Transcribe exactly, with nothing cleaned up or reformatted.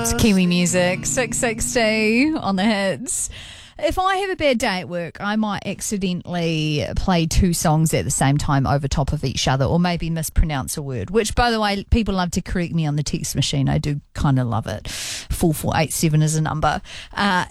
It's Kiwi music, six sixty on the hits. If I have a bad day at work, I might accidentally play two songs at the same time over top of each other, or maybe mispronounce a word, which, by the way, people love to correct me on the text machine. I do kind of love it. four four eight seven is a number. Uh,